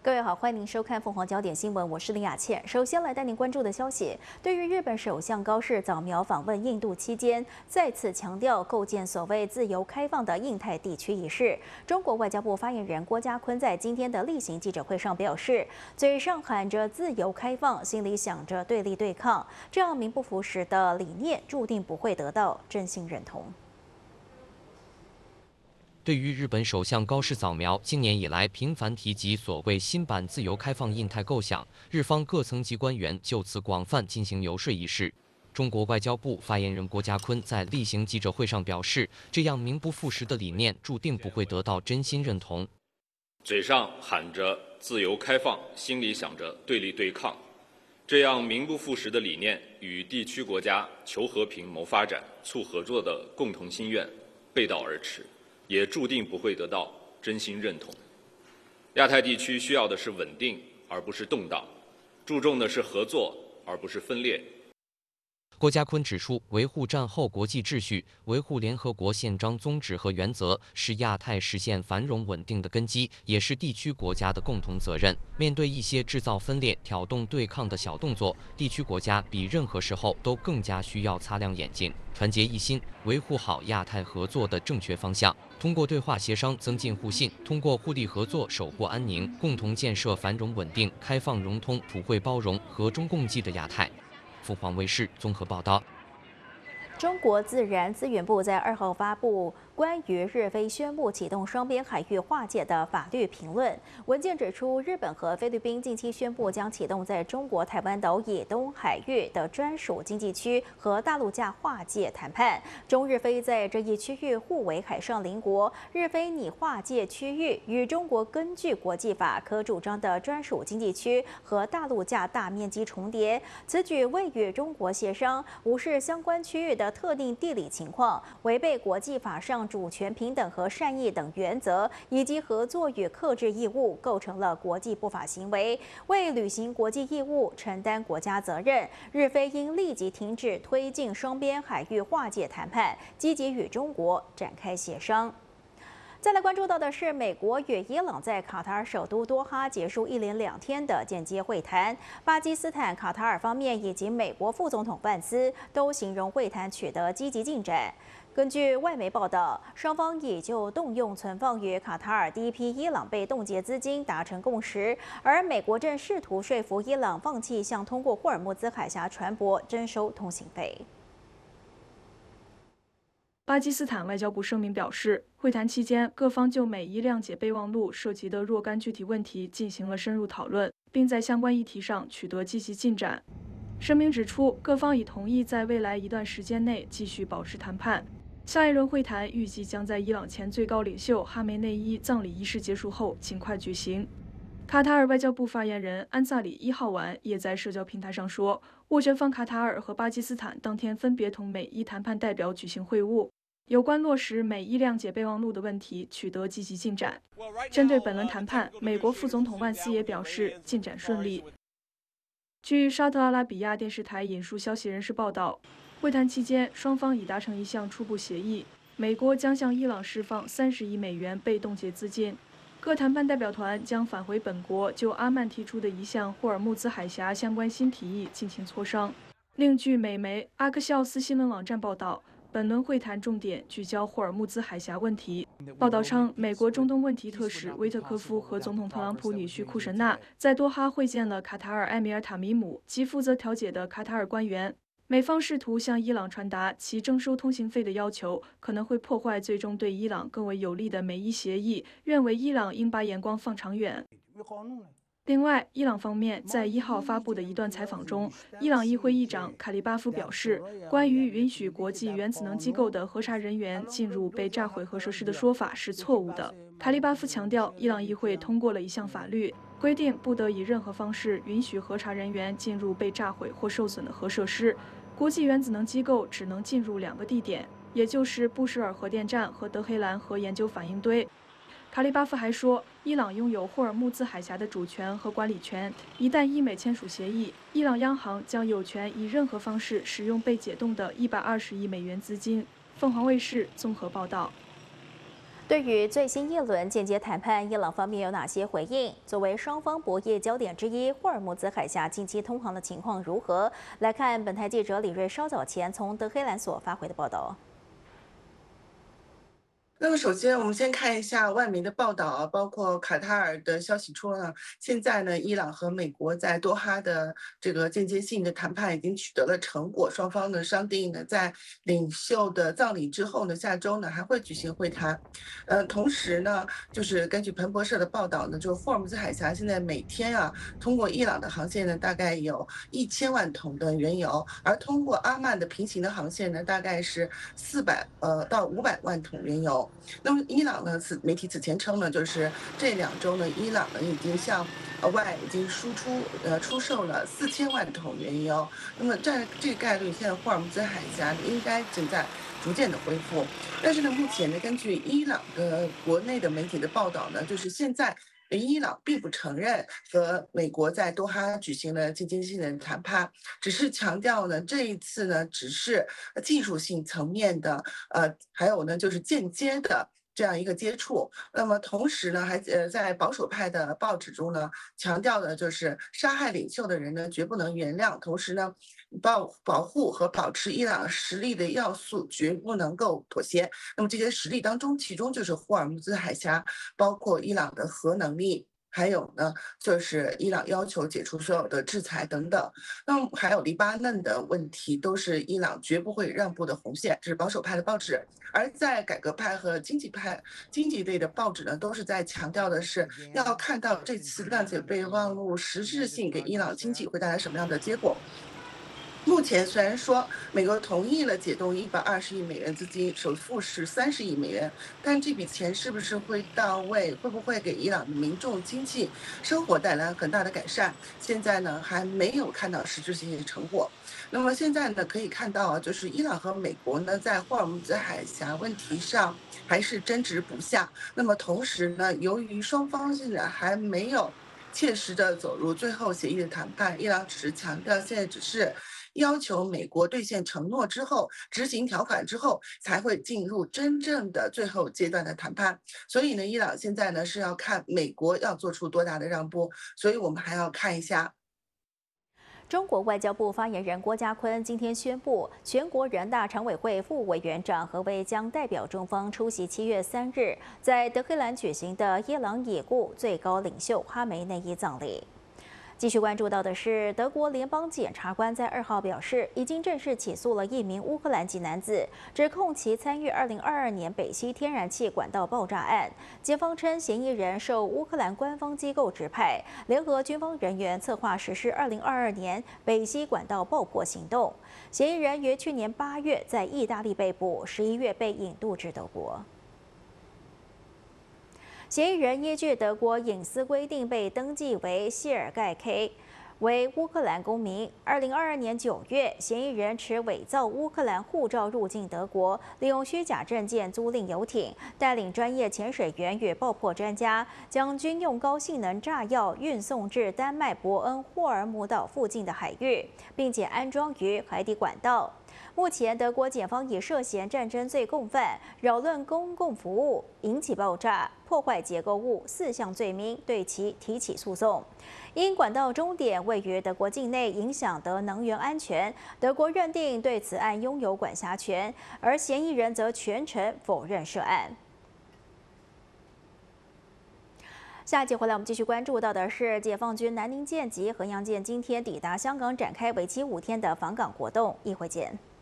各位好，欢迎您收看凤凰焦点新闻，我是林雅倩。首先来带您关注的消息，对于日本首相高市早苗访问印度期间，再次强调构建所谓自由开放的印太地区一事，中国外交部发言人郭家坤在今天的例行记者会上表示，嘴上喊着自由开放，心里想着对立对抗，这样名不符实的理念，注定不会得到真心认同。 对于日本首相高市早苗今年以来频繁提及所谓新版自由开放印太构想，日方各层级官员就此广泛进行游说一事，中国外交部发言人郭家坤在例行记者会上表示，这样名不副实的理念注定不会得到真心认同。 嘴上喊着自由开放，心里想着对立对抗，这样名不副实的理念与地区国家求和平、谋发展、促合作的共同心愿背道而驰。 也注定不会得到真心认同。亚太地区需要的是稳定，而不是动荡；注重的是合作，而不是分裂。 郭家坤指出，维护战后国际秩序、维护联合国宪章宗旨和原则，是亚太实现繁荣稳定的根基，也是地区国家的共同责任。面对一些制造分裂、挑动对抗的小动作，地区国家比任何时候都更加需要擦亮眼睛，团结一心，维护好亚太合作的正确方向。通过对话协商增进互信，通过互利合作守护安宁，共同建设繁荣稳定、开放融通、普惠包容、和衷共济的亚太。 凤凰卫视综合报道。 中国自然资源部在2号发布关于日菲宣布启动双边海域划界的法律评论文件，指出日本和菲律宾近期宣布将启动在中国台湾岛以东海域的专属经济区和大陆架划界谈判。中日菲在这一区域互为海上邻国，日菲拟划界区域与中国根据国际法可主张的专属经济区和大陆架大面积重叠。此举未与中国协商，无视相关区域的特定地理情况，违背国际法上主权平等和善意等原则，以及合作与克制义务，构成了国际不法行为，为履行国际义务承担国家责任。日菲应立即停止推进双边海域划界谈判，积极与中国展开协商。 再来关注到的是，美国与伊朗在卡塔尔首都多哈结束一连2天的间接会谈。巴基斯坦、卡塔尔方面以及美国副总统范斯都形容会谈取得积极进展。根据外媒报道，双方已就动用存放于卡塔尔第一批伊朗被冻结资金达成共识，而美国正试图说服伊朗放弃向通过霍尔木兹海峡船舶征收通行费。 巴基斯坦外交部声明表示，会谈期间，各方就美伊谅解备忘录涉及的若干具体问题进行了深入讨论，并在相关议题上取得积极进展。声明指出，各方已同意在未来一段时间内继续保持谈判。下一轮会谈预计将在伊朗前最高领袖哈梅内伊葬礼仪式结束后尽快举行。卡塔尔外交部发言人安萨里1号晚也在社交平台上说，斡旋方卡塔尔和巴基斯坦当天分别同美伊谈判代表举行会晤。 有关落实美伊谅解备忘录的问题取得积极进展。针对本轮谈判，美国副总统万斯也表示进展顺利。据沙特阿拉比亚电视台引述消息人士报道，会谈期间双方已达成一项初步协议，美国将向伊朗释放30亿美元被冻结资金。各谈判代表团将返回本国，就阿曼提出的一项霍尔木兹海峡相关新提议进行磋商。另据美媒阿克肖斯新闻网站报道。 本轮会谈重点聚焦霍尔木兹海峡问题。报道称，美国中东问题特使威特科夫和总统特朗普女婿库什纳在多哈会见了卡塔尔埃米尔塔米姆及负责调解的卡塔尔官员。美方试图向伊朗传达其征收通行费的要求可能会破坏最终对伊朗更为有利的美伊协议，认为伊朗应把眼光放长远。 另外，伊朗方面在1号发布的一段采访中，伊朗议会议长卡利巴夫表示，关于允许国际原子能机构的核查人员进入被炸毁核设施的说法是错误的。卡利巴夫强调，伊朗议会通过了一项法律，规定不得以任何方式允许核查人员进入被炸毁或受损的核设施。国际原子能机构只能进入2个地点，也就是布什尔核电站和德黑兰核研究反应堆。 卡利巴夫还说，伊朗拥有霍尔木兹海峡的主权和管理权。一旦伊美签署协议，伊朗央行将有权以任何方式使用被解冻的120亿美元资金。凤凰卫视综合报道。 对于最新一轮间接谈判，伊朗方面有哪些回应？作为双方博弈焦点之一，霍尔木兹海峡近期通航的情况如何？来看本台记者李瑞稍早前从德黑兰所发回的报道。 那么首先，我们先看一下外媒的报道啊，包括卡塔尔的消息说呢，现在呢，伊朗和美国在多哈的这个间接性的谈判已经取得了成果，双方呢商定呢，在领袖的葬礼之后呢，下周呢还会举行会谈。同时呢，就是根据彭博社的报道呢，就霍尔木兹海峡现在每天啊，通过伊朗的航线呢，大概有1000万桶的原油，而通过阿曼的平行的航线呢，大概是400到500万桶原油。那么伊朗呢，媒体此前称呢，就是这2周呢，伊朗呢已经向外已经出售了4000万桶原油。那么这个概率，现在霍尔木兹海峡应该正在逐渐的恢复。但是呢，目前呢，根据伊朗的国内的媒体的报道呢，就是现在伊朗并不承认和美国在多哈举行了间接性的谈判，只是强调呢，这一次呢只是技术性层面的，还有呢就是间接的这样一个接触。那么同时呢，还在保守派的报纸中呢，强调的就是杀害领袖的人呢绝不能原谅，同时呢，保护和保持伊朗实力的要素绝不能够妥协。那么这些实力当中，其中就是霍尔木兹海峡，包括伊朗的核能力。还有呢，就是伊朗要求解除所有的制裁等等。那么还有黎巴嫩的问题，都是伊朗绝不会让步的红线，这是保守派的报纸。而在改革派和经济类的报纸呢，都是在强调的是要看到这次谅解备忘录实质性给伊朗经济会带来什么样的结果。目前虽然说美国同意了解冻120亿美元资金，首付是30亿美元，但这笔钱是不是会到位，会不会给伊朗的民众经济生活带来很大的改善，现在呢还没有看到实质性的成果。那么现在呢可以看到啊，就是伊朗和美国呢在霍尔木兹海峡问题上还是争执不下。那么同时呢，由于双方现在还没有切实的走入最后协议的谈判，伊朗只是强调现在只是要求美国兑现承诺之后，执行条款之后，才会进入真正的最后阶段的谈判。所以呢，伊朗现在呢是要看美国要做出多大的让步，所以我们还要看一下。 中国外交部发言人郭家坤今天宣布，全国人大常委会副委员长何为将代表中方出席7月3日在德黑兰举行的伊朗已故最高领袖哈梅内伊葬礼。继续关注到的是，德国联邦检察官在2号表示，已经正式起诉了一名乌克兰籍男子，指控其参与2022年北溪天然气管道爆炸案。检方称，嫌疑人受乌克兰官方机构指派，联合军方人员策划实施2022年北溪管道爆破行动。嫌疑人于去年8月在意大利被捕，11月被引渡至德国。嫌疑人依据德国隐私规定被登记为谢尔盖 K， 为乌克兰公民。2022年9月，嫌疑人持伪造乌克兰护照入境德国，利用虚假证件租赁游艇，带领专业潜水员与爆破专家，将军用高性能炸药运送至丹麦伯恩霍尔姆岛附近的海域，并且安装于海底管道。目前，德国检方以涉嫌战争罪共犯、扰乱公共服务、引起爆炸、破坏结构物4项罪名对其提起诉讼。因管道终点位于德国境内，影响的能源安全，德国认定对此案拥有管辖权，而嫌疑人则全程否认涉案。下一节回来，我们继续关注到的是解放军南宁舰及衡阳舰今天抵达香港，展开为期5天的访港活动。一会见。